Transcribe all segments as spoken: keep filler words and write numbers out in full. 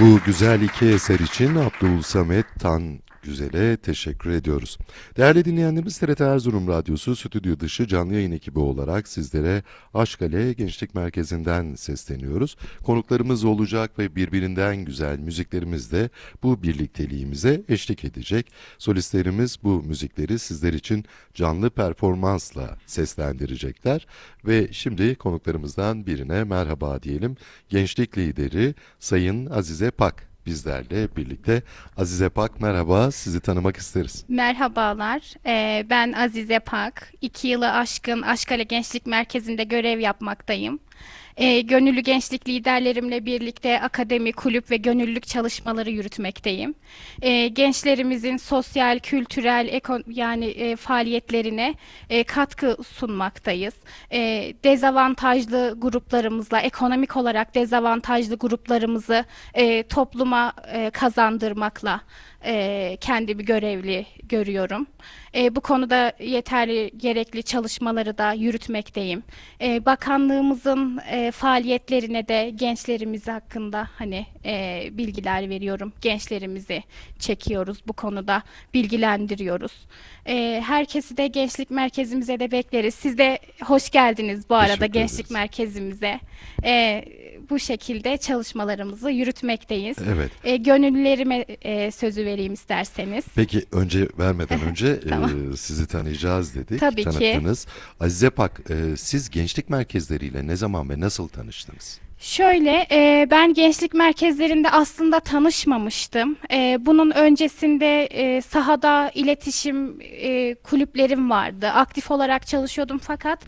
Bu güzel iki eser için Abdülsamet Tan Güzel'e teşekkür ediyoruz. Değerli dinleyenlerimiz, T R T Erzurum Radyosu stüdyo dışı canlı yayın ekibi olarak sizlere Aşkale Gençlik Merkezi'nden sesleniyoruz. Konuklarımız olacak ve birbirinden güzel müziklerimiz de bu birlikteliğimize eşlik edecek. Solistlerimiz bu müzikleri sizler için canlı performansla seslendirecekler. Ve şimdi konuklarımızdan birine merhaba diyelim. Gençlik lideri Sayın Azize Pak bizlerle birlikte. Azize Pak, merhaba, sizi tanımak isteriz. Merhabalar, Ee, ben Azize Pak. İki yılı aşkın Aşkale Gençlik Merkezi'nde görev yapmaktayım. Ee, gönüllü gençlik liderlerimle birlikte akademi, kulüp ve gönüllülük çalışmaları yürütmekteyim. Ee, gençlerimizin sosyal, kültürel, eko- yani e, faaliyetlerine e, katkı sunmaktayız. Ee, dezavantajlı gruplarımızla, ekonomik olarak dezavantajlı gruplarımızı e, topluma e, kazandırmakla e, kendimi görevli görüyorum. E, bu konuda yeterli gerekli çalışmaları da yürütmekteyim. E, bakanlığımızın e, faaliyetlerine de gençlerimiz hakkında hani e, bilgiler veriyorum. Gençlerimizi çekiyoruz bu konuda, bilgilendiriyoruz. E, herkesi de gençlik merkezimize de bekleriz. Siz de hoş geldiniz bu arada Teşekkür gençlik ederiz. merkezimize. E, bu şekilde çalışmalarımızı yürütmekteyiz. Evet. E, gönüllülerime e, sözü vereyim isterseniz. Peki, önce vermeden önce Tamam. e, sizi tanıyacağız dedik, Tabii ki. tanıttınız. Azize Pak, e, siz gençlik merkezleriyle ne zaman ve nasıl tanıştınız? Şöyle, e, ben gençlik merkezlerinde aslında tanışmamıştım. E, bunun öncesinde e, sahada iletişim e, kulüplerim vardı. Aktif olarak çalışıyordum fakat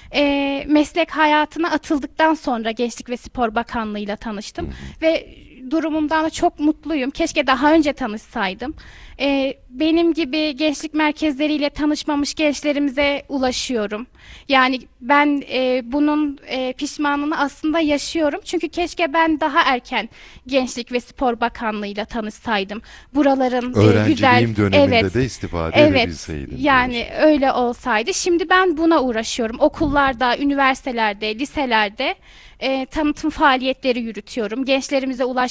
e, meslek hayatına atıldıktan sonra Gençlik ve Spor Bakanlığı'yla Hı tanıştım hı. ve durumumdan da çok mutluyum. Keşke daha önce tanışsaydım. E, benim gibi gençlik merkezleriyle tanışmamış gençlerimize ulaşıyorum. Yani ben e, bunun e, pişmanlığını aslında yaşıyorum. Çünkü keşke ben daha erken Gençlik ve Spor Bakanlığı'yla tanışsaydım. Buraların e, güzel, Öğrenciliğim döneminde evet, de istifade evet. edebilseydim Yani diyorsunuz. öyle olsaydı. Şimdi ben buna uğraşıyorum. Okullarda, üniversitelerde, liselerde e, tanıtım faaliyetleri yürütüyorum. Gençlerimize ulaş